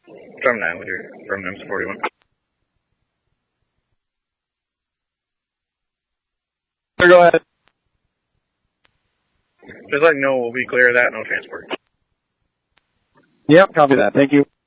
From 9 with your from NIMS 41. Sir, go ahead. Just letting you know we'll be clear of that, no transport. Yep, copy that. Thank you.